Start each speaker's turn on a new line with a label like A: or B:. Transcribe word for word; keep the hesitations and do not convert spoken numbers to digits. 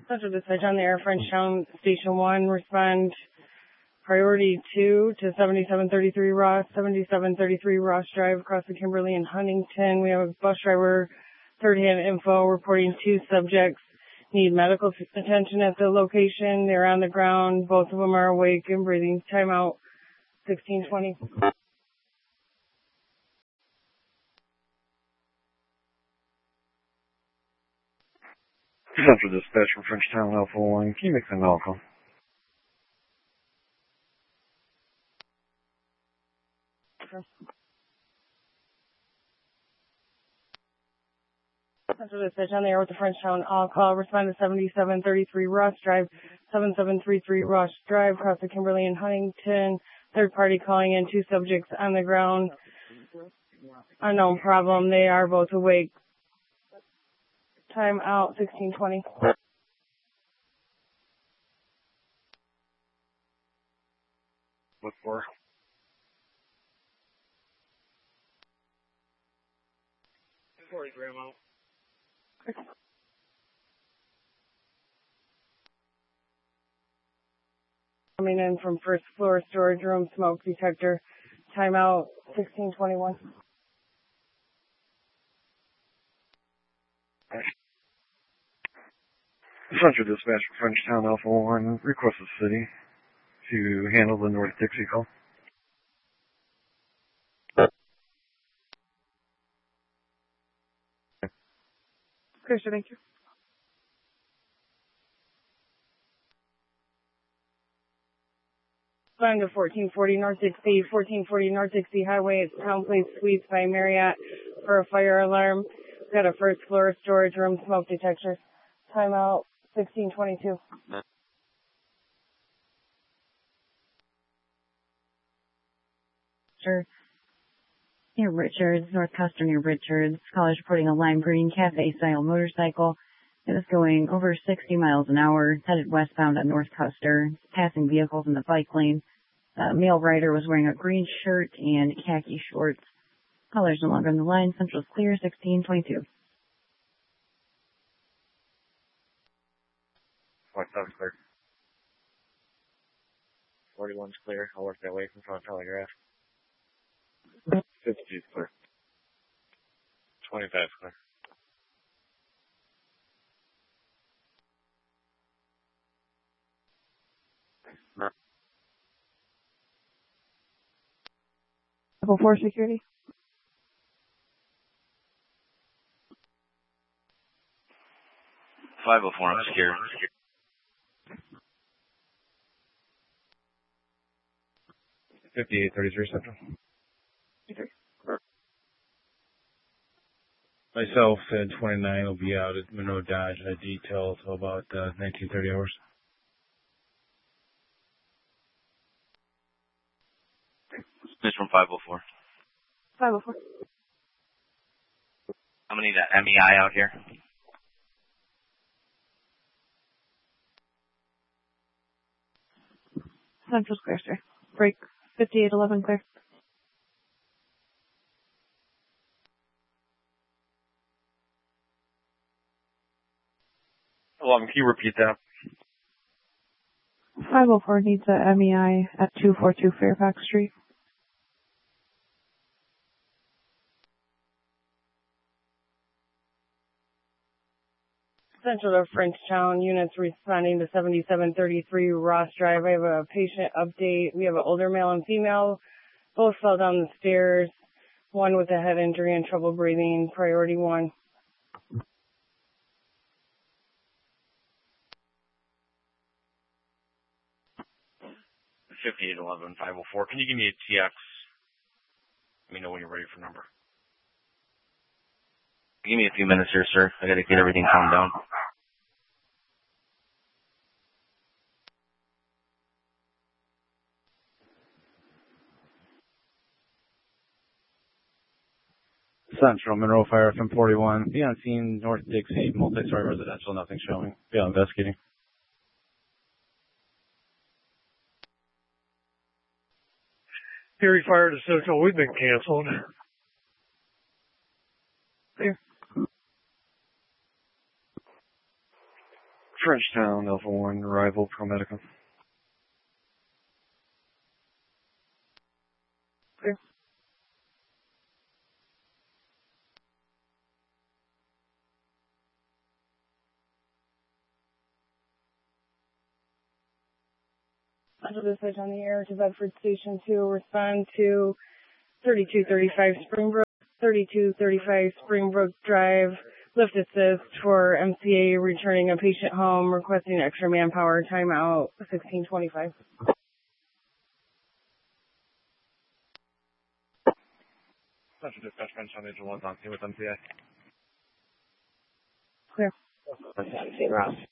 A: Central Dispatch on the air, Frenchtown Station one, respond priority two to seventy-seven thirty-three Ross, seventy-seven thirty-three Ross Drive across the Kimberly and Huntington. We have a bus driver, third-hand info, reporting two subjects need medical attention at the location. They're on the ground. Both of them are awake and breathing. Timeout, sixteen twenty.
B: Central Dispatch from Frenchtown Alpha one. Can you make them welcome?
A: Central Dispatch on the air with the Frenchtown all call. Respond to seventy-seven thirty-three Ross Drive, seven seven three three Ross Drive across the Kimberly and Huntington. Third party calling in, two subjects on the ground. Unknown problem. They are both awake. Time out, sixteen twenty.
B: What for?
C: forty Grandma.
A: Coming in from first floor storage room, smoke detector. Timeout, sixteen twenty-one.
B: Central Dispatch for Frenchtown Alpha one. Request the city to handle the North Dixie call.
A: Christian, thank you. Going to fourteen forty North Dixie, fourteen forty North Dixie Highway. It's Town Place Suites by Marriott for a fire alarm. We've got a first floor storage room, smoke detector. Timeout, sixteen twenty-two.
D: Sure. Near Richards, North Custer near Richards. Callers reporting a lime green cafe-style motorcycle. It was going over sixty miles an hour, headed westbound on North Custer, passing vehicles in the bike lane. A male rider was wearing a green shirt and khaki shorts. Callers no longer on the line. Central's clear, sixteen twenty-two.
C: forty-seven's clear. forty-one's clear. I'll work that way from front telegraph. fifty-two's clear. twenty-five's clear.
A: Level four security.
C: five oh four, I'm scared.
B: fifty-eight thirty-three Central.
E: Myself and twenty-nine will be out at Monroe Dodge in a detail until about uh, nineteen thirty hours.
C: This from five oh four.
A: five oh four.
C: I'm gonna need that M E I out here.
A: Central's clear, sir. Break, fifty-eight eleven clear.
B: eleven, can you repeat that?
A: five oh four needs a M E I at two forty-two Fairfax Street. Central to Frenchtown, units responding to seventy-seven thirty-three Ross Drive. I have a patient update. We have an older male and female. Both fell down the stairs. One with a head injury and trouble breathing. Priority one.
C: fifty-eight eleven, five oh four. Can you give me a T X? Let me know when you're ready for number. Give me a few minutes here, sir. I gotta get everything calmed down.
E: Central, Monroe Fire, F M forty-one. Be on scene, North Dixie, multi-story residential, nothing showing. Be on investigating.
F: Erie Fire to Central, we've been canceled.
A: Clear.
B: Frenchtown, Alpha one, arrival, ProMedica.
A: Clear. Under the switch on the air to Bedford Station two, respond to thirty-two thirty-five Springbrook, thirty-two thirty-five Springbrook Drive, lift assist for M C A returning a patient home, requesting extra manpower, timeout sixteen twenty-five.
E: Central Dispatch Frenchtown Agent one, on scene with M C A.
A: Clear.
G: M C A, Ross.